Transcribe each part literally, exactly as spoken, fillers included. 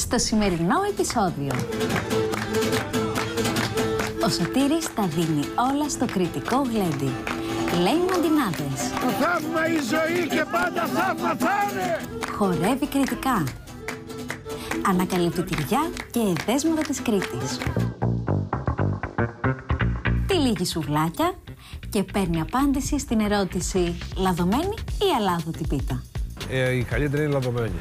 στο σημερινό επεισόδιο. Ο Σωτήρης τα δίνει όλα στο κριτικό γλέντι. Λέει μαντινάδες. Το θαύμα η ζωή και πάντα θαύμα θα είναι. Χορεύει κριτικά. Ανακαλύπτει τυριά και εδέσματα της Κρήτης. Τυλίγει σουβλάκια και παίρνει απάντηση στην ερώτηση λαδωμένη ή αλάδοτη πίτα. Ε, η καλύτερη είναι λαδωμένη.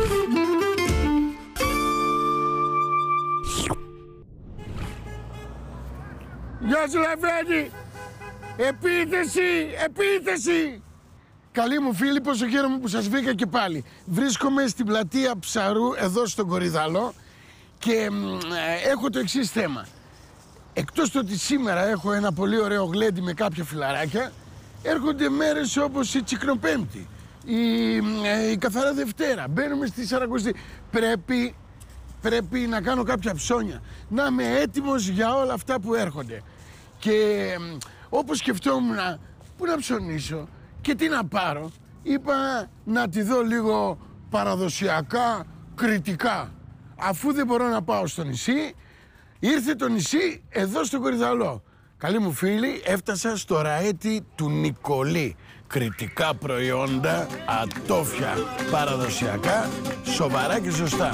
Γεια σου Λαβένη! Επίθεση! Επίθεση! Καλή μου φίλη, πόσο χαίρομαι που σας βρήκα και πάλι. Βρίσκομαι στην πλατεία Ψαρού, εδώ στον Κορυδαλό και ε, έχω το εξής θέμα. Εκτός το ότι σήμερα έχω ένα πολύ ωραίο γλέντι με κάποια φιλαράκια, έρχονται μέρες όπως η Τσικνοπέμπτη, η, ε, η Καθαρά Δευτέρα, μπαίνουμε στη Σαρακοστή. Πρέπει, πρέπει να κάνω κάποια ψώνια, να είμαι έτοιμος για όλα αυτά που έρχονται. Και ε, όπως σκεφτόμουν πού να ψωνίσω και τι να πάρω, είπα να τη δω λίγο παραδοσιακά, κριτικά. Αφού δεν μπορώ να πάω στο νησί, ήρθε το νησί εδώ στο Κορυδαλό. Καλή μου φίλη, έφτασα στο ραέτι του Νικολή. Κριτικά προϊόντα, ατόφια, παραδοσιακά, σοβαρά και σωστά.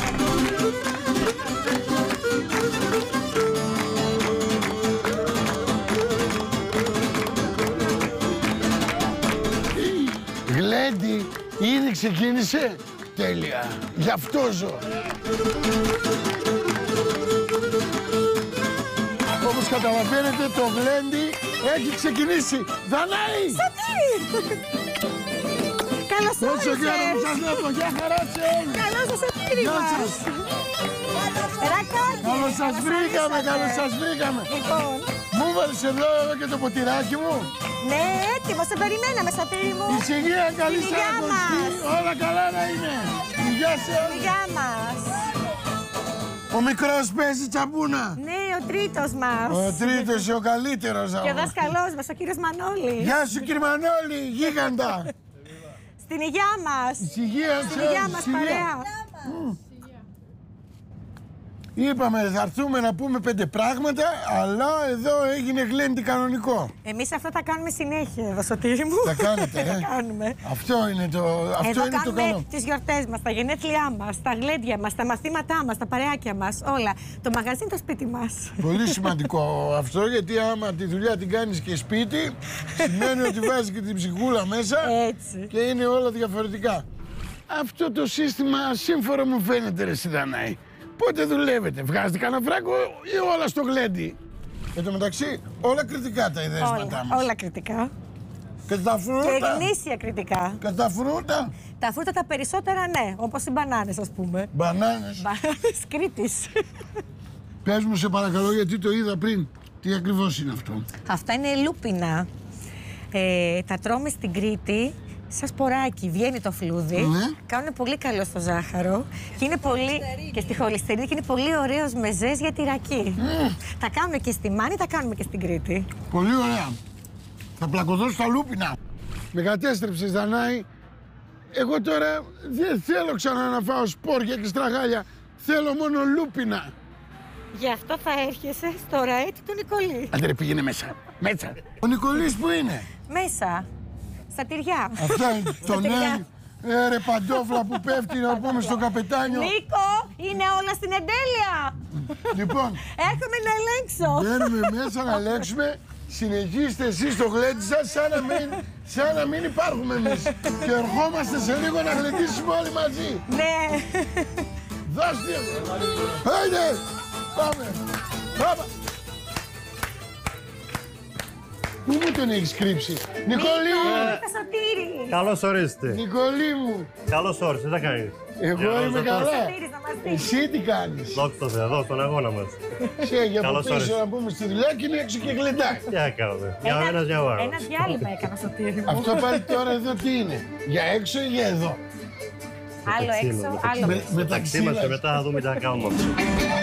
Γλέντι, ήδη ξεκίνησε. Τέλεια. Γι' αυτό ζω. Όπως καταλαβαίνετε, το γλέντι έχει ξεκινήσει. Δανάη! Σωτήρη! Καλώς όρισες! Πόσο καιρό που σας βλέπω. Γεια χαρά σε όλους. Καλώς σας Σωτήρη Γεια μας! σας. Ρακάκι! Καλώς σας βρήκαμε, καλώς σας βρήκαμε. Λοιπόν, Μου βάλεις εδώ και το ποτηράκι μου. ναι, έτοιμο, σε περιμέναμε Σωτήρη μου! Ησυχία, καλή Την υγειά Σαρακοστή. μας. Όλα καλά να είναι. Γεια σε Την όλους. υγειά μας! Ο μικρός παίζει τσαμπούνα. Ναι, ο τρίτος μας! Ο τρίτος, ο καλύτερος. Και ο δάσκαλός μας, ο κύριος Μανώλη! Γεια σου κύριε Μανώλη, γίγαντα. Στην υγειά μας! Ησυχία σε Στην υγειά όλους, μας, ησυχία. παρέα! Είπαμε θα έρθουμε να πούμε πέντε πράγματα, αλλά εδώ έγινε γλέντι κανονικό. Εμείς αυτό τα κάνουμε συνέχεια εδώ, Σωτήρη μου. Τα κάνετε, Τα ε. κάνουμε. Αυτό είναι το, αυτό Εδώ είναι το κάνουμε καλό. τις γιορτές μας, τα γενέθλιά μας, τα γλέντια μας, τα μαθήματά μας, τα παρεάκια μας, όλα. Το μαγαζί είναι το σπίτι μας. Πολύ σημαντικό αυτό, γιατί άμα τη δουλειά την κάνεις και σπίτι, σημαίνει ότι βάζεις και την ψυχούλα μέσα Έτσι. και είναι όλα διαφορετικά. Αυτό το σύστημα σύμφωνα μου φαίνεται ρε Σιδανάη. Πότε δουλεύετε, βγάζετε κανένα φράγκο ή όλα στο γλέντι? Εν τω μεταξύ, όλα κριτικά τα ιδέσματά Όλα, μας. όλα κριτικά. Και τα Και φρούτα. γνήσια κριτικά. Και τα φρούτα. Τα φρούτα τα περισσότερα ναι, όπως οι μπανάνες ας πούμε. Μπανάνες. Μπανάνες Κρήτης. Πες μου σε παρακαλώ, γιατί το είδα πριν. Τι ακριβώς είναι αυτό? Αυτά είναι λούπινα. Ε, τα τρώμε στην Κρήτη σαν σποράκι. Βγαίνει το φλούδι. Ναι. Κάνουν πολύ καλό στο ζάχαρο. Και είναι πολύ. Και στη χολυστερίνη και είναι πολύ ωραίος μεζές για τυρακή. Mm. Τα κάνουμε και στη Μάνη, τα κάνουμε και στην Κρήτη. Πολύ ωραία. Θα πλακωθώ στα λούπινα. Με κατέστρεψες Δανάη. Εγώ τώρα δεν θέλω ξανά να φάω σπόρια και στραγάλια. Θέλω μόνο λούπινα. Γι' αυτό θα έρχεσαι στο ραέτι του Νικολή. Άντε ρε, πήγαινε μέσα. Μέσα. Ο Νικολής που είναι? Μέσα. Στα τυριά. Αυτά είναι το Στα τυριά. νέο. Ε, ρε παντόφλα που πέφτει να πούμε στο καπετάνιο. Νίκο, είναι όλα στην εντέλεια. Λοιπόν, Έρχομαι να ελέγξω. μπαίνουμε μέσα να ελέγξουμε. Συνεχίστε εσείς το γλέντι σας σαν να μην, σαν να μην υπάρχουμε εμείς. Και ερχόμαστε σε λίγο να γλεντήσουμε όλοι μαζί. Ναι. Δώστε! Άιντε! Πάμε! Πάμε! Πού μου τον έχεις κρύψει? Νικολή! Τα Σωτήρη. Καλώς ορίσατε. Νικολή μου! Καλώς όρισες, τι θα κάνεις? Εγώ είμαι καλά. Σωτήρης να μας δείξει. Εσύ τι κάνεις? Δόξα τω Θεώ, εδώ στον αγώνα μας. Ξέχει από Καλώς πίσω όρισες. να πούμε στη δουλειά και είναι έξω και γλεντάει. Τι να κάνουμε, για ο ένας για ο Ένα άλλος. διάλειμμα έκανα, Σωτήρη μου. Αυτό πάλι τώρα εδώ τι είναι? Για έξω ή για εδώ? Άλλο Μεταξύ έξω, μας, άλλο Με- μέσα. μεταξύ Είμαστε μας. μετά θα δούμε τι θα κάνουμε.